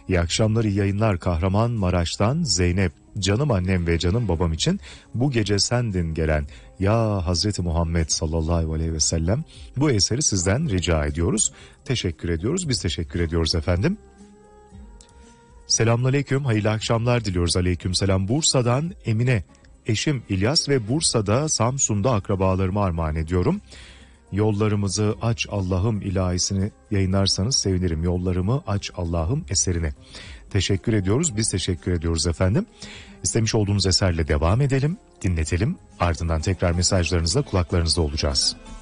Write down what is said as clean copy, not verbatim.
İyi akşamlar, iyi yayınlar. Kahramanmaraş'tan Zeynep. Canım annem ve canım babam için bu gece sendin gelen ya Hazreti Muhammed sallallahu aleyhi ve sellem, bu eseri sizden rica ediyoruz. Teşekkür ediyoruz. Biz teşekkür ediyoruz efendim. Selamünaleyküm, hayırlı akşamlar diliyoruz. Aleykümselam. Bursa'dan Emine. Eşim İlyas ve Bursa'da, Samsun'da akrabalarıma armağan ediyorum. Yollarımızı aç Allah'ım ilahisini yayınlarsanız sevinirim. Yollarımı aç Allah'ım eserini. Teşekkür ediyoruz. Biz teşekkür ediyoruz efendim. İstemiş olduğunuz eserle devam edelim, dinletelim. Ardından tekrar mesajlarınızla kulaklarınızda olacağız.